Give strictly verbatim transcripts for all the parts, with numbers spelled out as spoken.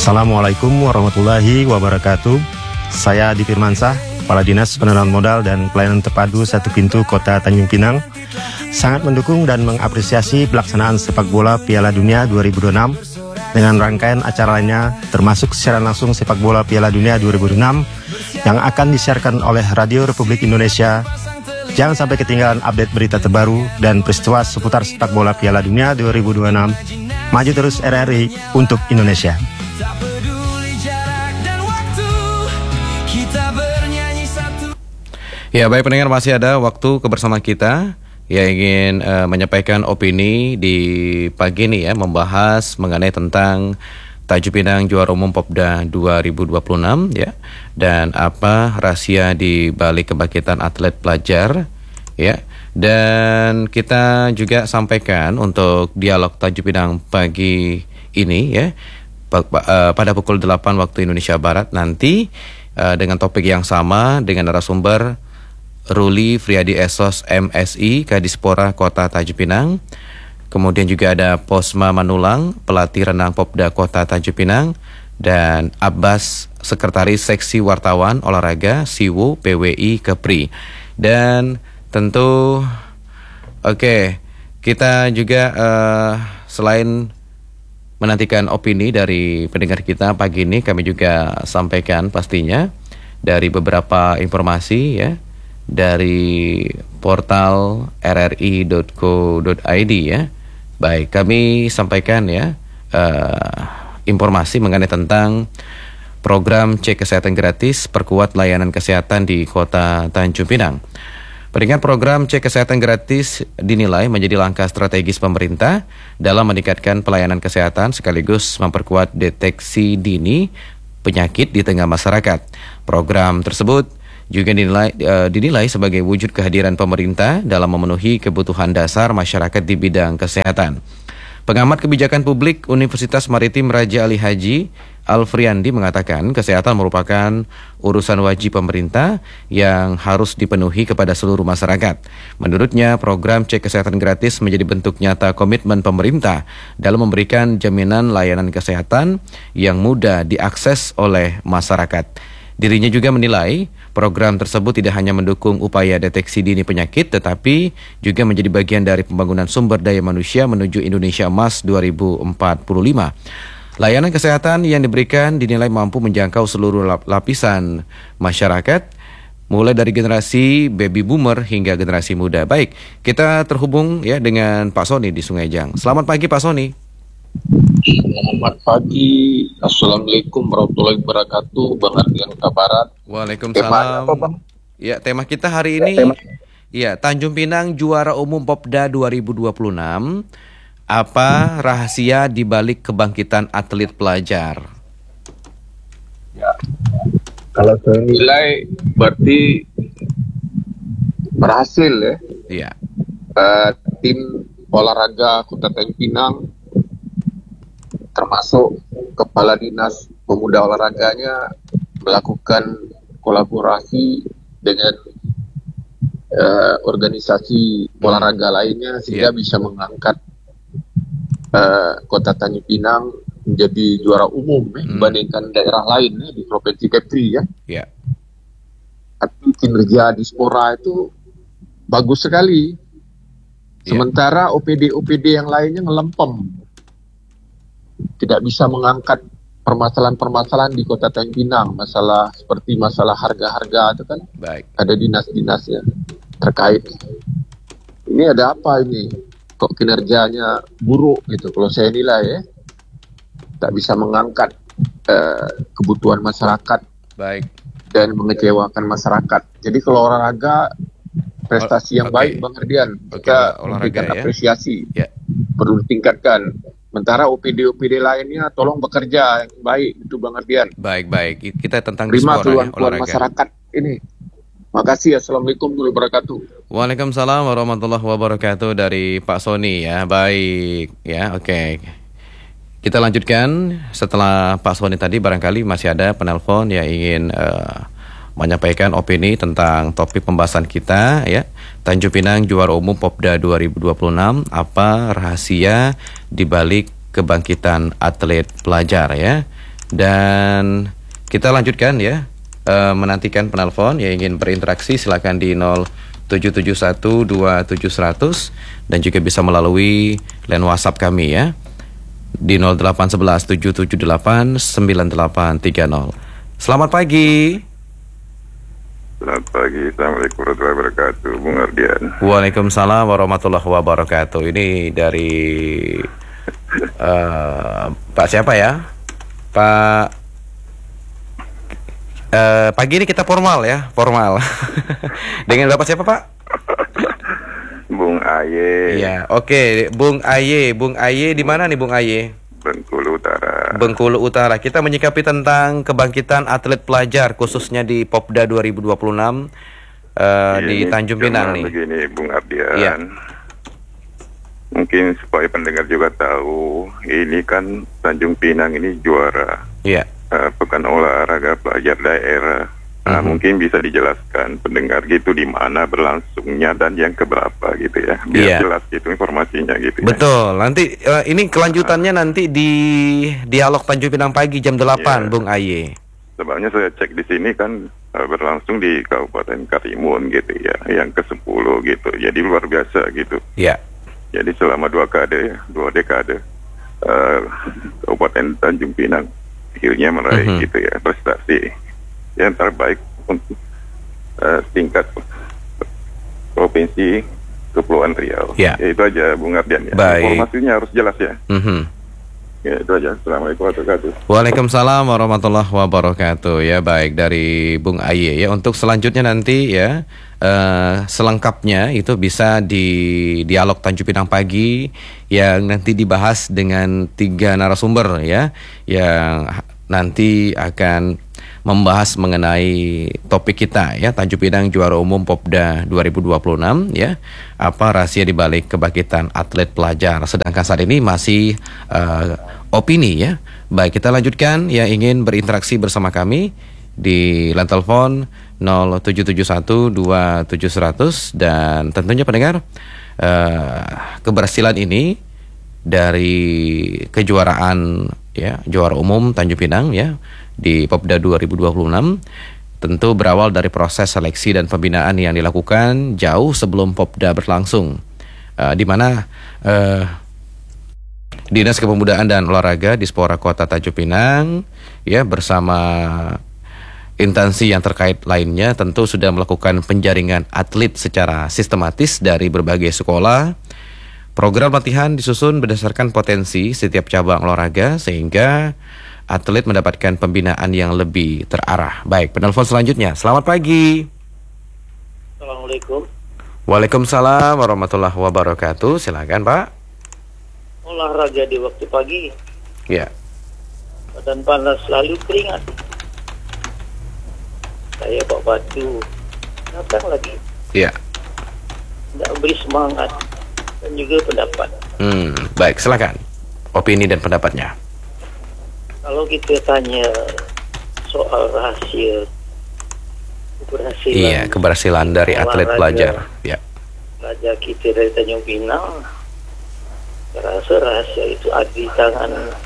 Assalamualaikum warahmatullahi wabarakatuh. Saya Adi Firmansyah, Kepala Dinas Penanaman Modal dan Pelayanan Terpadu Satu Pintu Kota Tanjung Pinang, sangat mendukung dan mengapresiasi pelaksanaan sepak bola Piala Dunia dua ribu dua puluh enam dengan rangkaian acara lainnya, termasuk siaran langsung sepak bola Piala Dunia dua ribu dua puluh enam yang akan disiarkan oleh Radio Republik Indonesia. Jangan sampai ketinggalan update berita terbaru dan peristiwa seputar sepak bola Piala Dunia dua ribu dua puluh enam. Maju terus R R I untuk Indonesia. Ya, baik pendengar, masih ada waktu kebersamaan kita yang ingin uh, menyampaikan opini di pagi ini ya, membahas mengenai tentang Tanjung Pinang juara umum Popda dua ribu dua puluh enam ya, dan apa rahasia di balik kebangkitan atlet pelajar ya. Dan kita juga sampaikan untuk dialog Tanjung Pinang pagi ini ya, pada pukul delapan waktu Indonesia Barat nanti uh, dengan topik yang sama dengan narasumber Ruli Friadi Esos M Si Kadispora Kota Tanjung Pinang. Kemudian juga ada Posma Manulang, pelatih renang Popda Kota Tanjung Pinang, dan Abbas, Sekretaris Seksi Wartawan Olahraga Siwu P W I Kepri. Dan tentu oke, okay, kita juga uh, selain menantikan opini dari pendengar kita pagi ini, kami juga sampaikan pastinya dari beberapa informasi ya, dari portal r r i dot co dot i d ya. Baik, kami sampaikan ya uh, informasi mengenai tentang program cek kesehatan gratis perkuat layanan kesehatan di Kota Tanjung Pinang. Peringkat program cek kesehatan gratis dinilai menjadi langkah strategis pemerintah dalam meningkatkan pelayanan kesehatan sekaligus memperkuat deteksi dini penyakit di tengah masyarakat. Program tersebut juga dinilai, uh, dinilai sebagai wujud kehadiran pemerintah dalam memenuhi kebutuhan dasar masyarakat di bidang kesehatan. Pengamat kebijakan publik Universitas Maritim Raja Ali Haji Alfriandi mengatakan kesehatan merupakan urusan wajib pemerintah yang harus dipenuhi kepada seluruh masyarakat. Menurutnya, program cek kesehatan gratis menjadi bentuk nyata komitmen pemerintah dalam memberikan jaminan layanan kesehatan yang mudah diakses oleh masyarakat. Dirinya juga menilai program tersebut tidak hanya mendukung upaya deteksi dini penyakit, tetapi juga menjadi bagian dari pembangunan sumber daya manusia menuju Indonesia Emas dua ribu empat puluh lima. Layanan kesehatan yang diberikan dinilai mampu menjangkau seluruh lapisan masyarakat, mulai dari generasi baby boomer hingga generasi muda. Baik, kita terhubung ya dengan Pak Soni di Sungai Jang. Selamat pagi Pak Soni. Selamat pagi, Assalamualaikum warahmatullahi wabarakatuh, Bang Ardian Kota Barat. Waalaikumsalam. Tema apa, ya, tema kita hari ini ya, ya Tanjung Pinang juara umum Popda dua ribu dua puluh enam. Apa rahasia di balik kebangkitan atlet pelajar? Ya, kalau saya nilai berarti berhasil ya. Iya. Uh, tim olahraga Kota Tanjung Pinang termasuk Kepala Dinas Pemuda Olahraganya melakukan kolaborasi dengan uh, organisasi olahraga lainnya sehingga yeah. bisa mengangkat uh, Kota Tanjung Pinang menjadi juara umum ya, mm. dibandingkan daerah lain ya, di Provinsi Kepri ya. Yeah. Tapi kinerja Dispora itu bagus sekali. Yeah. Sementara O P D O P D yang lainnya ngelempem. Tidak bisa mengangkat permasalahan-permasalahan di Kota Tanjung Pinang, masalah seperti masalah harga-harga itu kan. Baik. Ada dinas-dinasnya terkait. Ini ada apa ini? Kok kinerjanya buruk gitu? Kalau saya nilai ya, tak bisa mengangkat uh, kebutuhan masyarakat. Baik. Dan mengecewakan masyarakat. Jadi kalau olahraga prestasi yang okay. baik, Bang Ardian, okay. kita memberikan ya. apresiasi, ya. perlu ditingkatkan. Sementara O P D O P D lainnya tolong bekerja yang baik itu Bang Ardian. Baik baik, kita tentang terima Dispora keluhan ya, masyarakat ini. Makasih, Assalamualaikum warahmatullahi wabarakatuh. Waalaikumsalam warahmatullahi wabarakatuh dari Pak Soni ya. Baik ya, oke. Okay. Kita lanjutkan setelah Pak Soni tadi, barangkali masih ada penelpon yang ingin uh, menyampaikan opini tentang topik pembahasan kita ya. Tanjung Pinang juara umum Popda dua ribu dua puluh enam, apa rahasia di balik kebangkitan atlet pelajar ya. Dan kita lanjutkan ya, uh, menantikan penelpon yang ingin berinteraksi silakan di nol tujuh tujuh satu dua tujuh seratus dan juga bisa melalui line WhatsApp kami ya di nol delapan satu satu tujuh tujuh delapan sembilan delapan tiga nol. Selamat pagi. Selamat pagi, Assalamualaikum warahmatullahi wabarakatuh, Bung Ardian. Waalaikumsalam warahmatullahi wabarakatuh. Ini dari uh, Pak siapa ya? Pak uh, pagi ini kita formal ya, formal. Dengan Bapak siapa Pak? Bung Aye. Iya, oke, okay. Bung Aye, Bung Aye di mana nih Bung Aye? Bengkulu Utara. Bengkulu Utara. Kita menyikapi tentang kebangkitan atlet pelajar khususnya di Popda dua ribu dua puluh enam uh, di Tanjung Pinang nih. Begini Bung Ardian. Iya. Mungkin supaya pendengar juga tahu, ini kan Tanjung Pinang ini juara. Iya. Uh, pekan olahraga pelajar daerah. Nah, Mm-hmm. mungkin bisa dijelaskan pendengar gitu di mana berlangsungnya dan yang keberapa gitu ya, biar Iya. jelas gitu informasinya gitu. Betul. Nanti uh, ini kelanjutannya nanti di dialog Tanjung Pinang pagi jam delapan, Iya. Bung Aye. Sebabnya saya cek di sini kan uh, berlangsung di Kabupaten Karimun gitu ya, yang ke sepuluh gitu. Jadi luar biasa gitu. Iya. Jadi selama dua dekade, dua dekade uh, Kabupaten Tanjung Pinang akhirnya meraih Mhm. gitu ya prestasi yang terbaik untuk uh, tingkat provinsi Kepulauan Riau. Ya. Ya, itu aja Bung Ardian ya. Baik. Informasinya harus jelas ya. Mhm. Ya itu aja. Assalamualaikum warahmatullahi wabarakatuh. Waalaikumsalam warahmatullahi wabarakatuh. Ya baik, dari Bung Aye ya. Untuk selanjutnya nanti ya uh, selengkapnya itu bisa di dialog Tanjung Pinang pagi yang nanti dibahas dengan tiga narasumber ya, yang nanti akan membahas mengenai topik kita ya, Tanjung Pinang juara umum Popda dua ribu dua puluh enam ya. Apa rahasia dibalik kebangkitan atlet pelajar. Sedangkan saat ini masih uh, opini ya. Baik, kita lanjutkan yang ingin berinteraksi bersama kami di line telepon nol tujuh tujuh satu dua tujuh seratus dan tentunya pendengar uh, keberhasilan ini dari kejuaraan ya, juara umum Tanjung Pinang ya di Popda dua ribu dua puluh enam tentu berawal dari proses seleksi dan pembinaan yang dilakukan jauh sebelum Popda berlangsung, uh, di mana uh, Dinas Kepemudaan dan Olahraga Dispora Kota Tanjung Pinang ya bersama instansi yang terkait lainnya tentu sudah melakukan penjaringan atlet secara sistematis dari berbagai sekolah. Program latihan disusun berdasarkan potensi setiap cabang olahraga sehingga atlet mendapatkan pembinaan yang lebih terarah. Baik, penelpon selanjutnya. Selamat pagi. Assalamualaikum. Waalaikumsalam warahmatullahi wabarakatuh. Silakan Pak. Olahraga di waktu pagi, Ya. badan panas selalu keringat. Saya bawa batu, datang lagi. Ya. Tidak beri semangat dan juga pendapat. Hmm, baik, silakan. Opini dan pendapatnya. Kalau kita tanya soal rahasia keberhasilan, Iya, keberhasilan dari atlet olahraga pelajar. Ya. pelajar kita dari Tanjung Pinang, saya rasa rahasia itu ada di tangan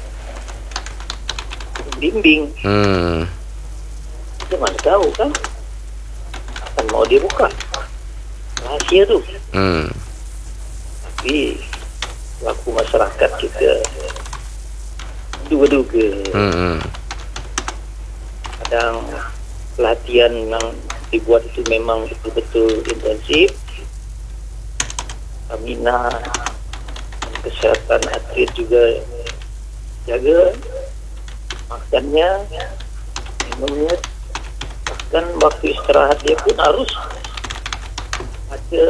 bimbing. Hmm, Kita mana tahu kan akan mau dia buka rahasia tu. hmm, Tapi laku masyarakat kita duga-duga. hmm, hmm. Kadang pelatihan yang dibuat itu memang betul-betul intensif. Stamina, kesehatan atlet juga jaga, makannya, minumnya, bahkan waktu istirahat dia pun harus ada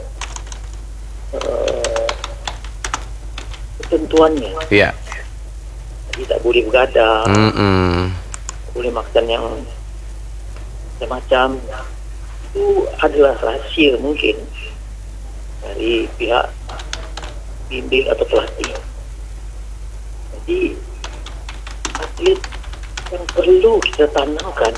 uh, ketentuannya. Ya. Jadi tak boleh begadang, Hmm, hmm. tak boleh makan yang macam-macam. Itu adalah rahasia mungkin dari pihak bimbing atau pelatih. Jadi atlet yang perlu kita tanamkan,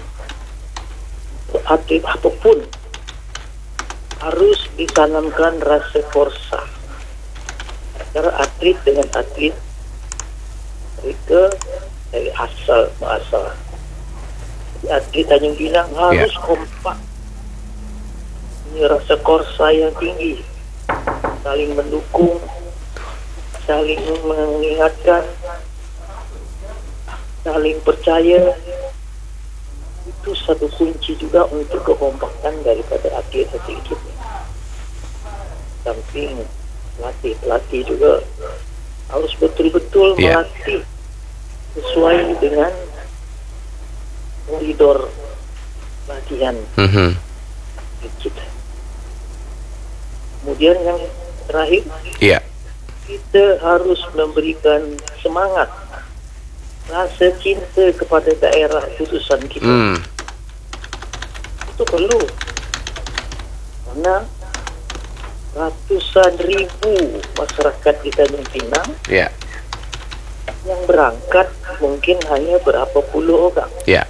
atlet apapun harus ditanamkan rasa forsa. Antara atlet dengan atlet, mereka dari asal asal. Atlet Tanjung Pinang harus Ya. kompak, punya rasa korsa yang tinggi, saling mendukung, saling mengingatkan, saling percaya. Itu satu kunci juga untuk kekompakan daripada atlet-atlet kita. Samping pelatih-pelatih juga harus betul-betul Ya. melatih sesuai dengan koridor latihan Mhm. kita. Kemudian yang terakhir, Iya. kita harus memberikan semangat, rasa cinta kepada daerah putusan kita. Hmm. Itu perlu, karena ratusan ribu masyarakat di Tanjung Pinang Iya. yang berangkat mungkin hanya berapa puluh orang. Iya.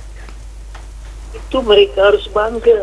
Itu mereka harus bangga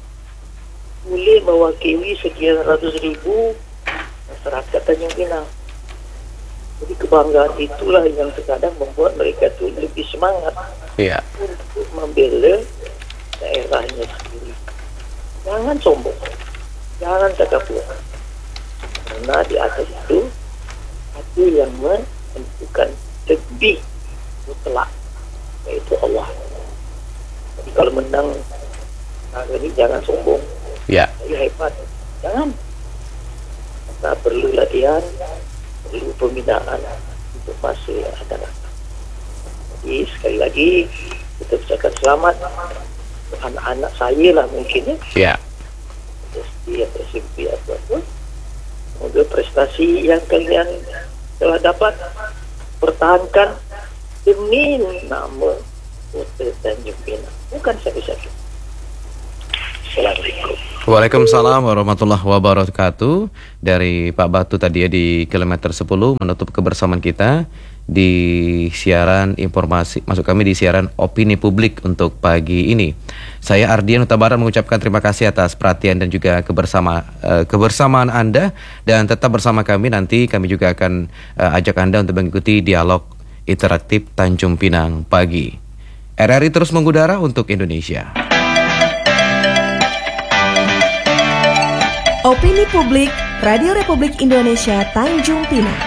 boleh mewakili sekian ratus ribu masyarakat Tanjung Pinang. Jadi kebanggaan itulah yang terkadang membuat mereka itu lebih semangat Iya. untuk membela daerahnya sendiri. Jangan sombong, jangan takabur, karena di atas itu ada yang menentukan lebih mutlak, yaitu Allah. Jadi kalau menang hari ini jangan sombong, Iya. saya hebat, jangan. Maka perlu latihan, perlu pembinaan untuk masa yang akan datang. Jadi sekali lagi kita ucapkan selamat untuk anak-anak saya lah mungkin ya, Iya. S D atau S M P atau apa. Semoga prestasi yang kalian telah dapat pertahankan demi nama Kota Tanjung Pinang, bukan siapa-siapa. Assalamualaikum. Waalaikumsalam warahmatullahi wabarakatuh. Dari Pak Batu tadi ya di kilometer sepuluh menutup kebersamaan kita di siaran informasi, maksud kami di siaran opini publik untuk pagi ini. Saya Ardian Utabaran mengucapkan terima kasih atas perhatian dan juga kebersama eh, kebersamaan Anda, dan tetap bersama kami. Nanti kami juga akan eh, ajak Anda untuk mengikuti dialog interaktif Tanjung Pinang pagi. R R I terus mengudara untuk Indonesia. Opini Publik Radio Republik Indonesia Tanjung Pinang.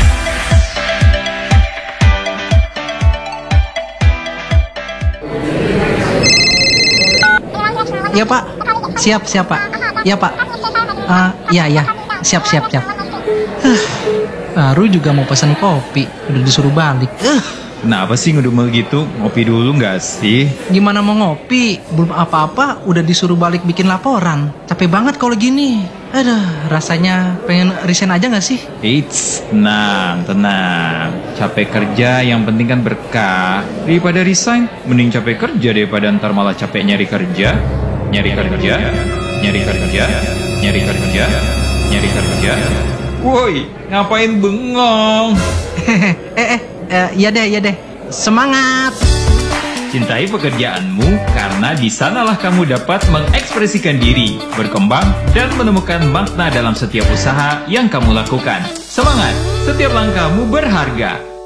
Ya Pak, siap siap Pak. Ya Pak. Ah, ya ya, siap siap siap. Huh, baru juga mau pesan kopi, udah disuruh balik. Uh, Kenapa sih ngedumel gitu? Ngopi dulu nggak sih? gimana mau ngopi? Belum apa-apa, udah disuruh balik bikin laporan. Capek banget kalau gini. Aduh, rasanya pengen resign aja nggak sih? Eits, tenang, tenang. Capek kerja yang penting kan berkah. Daripada resign, mending capek kerja daripada ntar malah capek nyari kerja. Nyari kerja, nyari kerja, nyari kerja, nyari kerja. Woi, ngapain bengong? eh eh, eh iya deh, iya deh. Semangat. Cintai pekerjaanmu karena di sanalah kamu dapat mengekspresikan diri, berkembang, dan menemukan makna dalam setiap usaha yang kamu lakukan. Semangat, setiap langkahmu berharga.